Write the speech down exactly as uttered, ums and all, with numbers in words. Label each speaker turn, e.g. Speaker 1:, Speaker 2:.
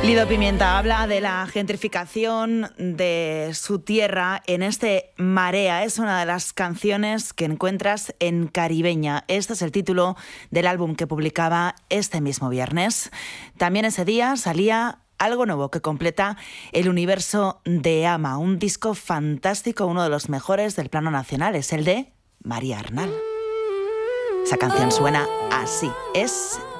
Speaker 1: Lido Pimienta habla de la gentrificación de su tierra en este Marea. Es una de las canciones que encuentras en Caribeña. Este es el título del álbum que publicaba este mismo viernes. También ese día salía algo nuevo que completa el universo de Ama, un disco fantástico, uno de los mejores del plano nacional. Es el de María Arnal. Esa canción suena así. Es